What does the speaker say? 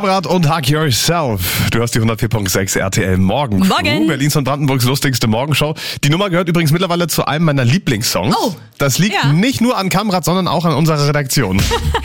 Kamrat und Hug Yourself. Du hast die 104.6 RTL Morgen. Morgen. Berlins und Brandenburgs lustigste Morgenshow. Die Nummer gehört übrigens mittlerweile zu einem meiner Lieblingssongs. Oh. Das liegt Ja. nicht nur an Kamrat, sondern auch an unserer Redaktion.